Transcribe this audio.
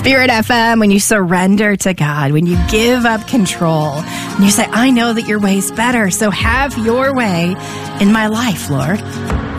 Spirit FM, when you surrender to God, when you give up control, and you say, I know that your way is better, so have your way in my life, Lord.